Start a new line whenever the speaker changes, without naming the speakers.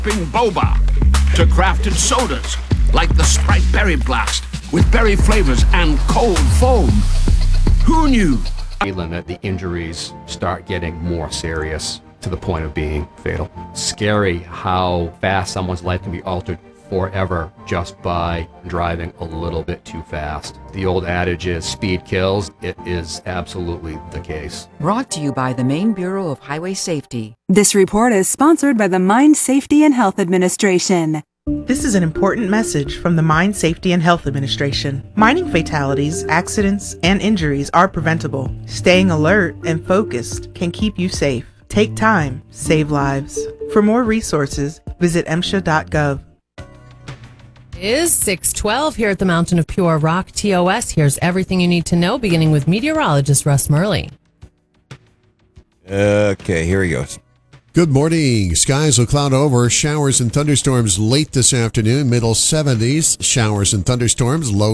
Bing boba to crafted sodas like the Sprite Berry Blast with berry flavors and cold foam. Who knew?
That the injuries start getting more serious to the point of being fatal. Scary how fast someone's life can be altered forever just by driving a little bit too fast. The old adage is speed kills. It is absolutely the case.
Brought to you by the Maine Bureau of Highway Safety.
This report is sponsored by the Mine Safety and Health Administration.
This is an important message from the Mine Safety and Health Administration. Mining fatalities, accidents, and injuries are preventable. Staying alert and focused can keep you safe. Take time, save lives. For more resources, visit MSHA.gov.
It is 6:12 here at the Mountain of Pure Rock, TOS. Here's everything you need to know, beginning with meteorologist Russ Murley.
Okay, here he goes.
Good morning. Skies will cloud over. Showers and thunderstorms late this afternoon. Middle 70s. Showers and thunderstorms. Low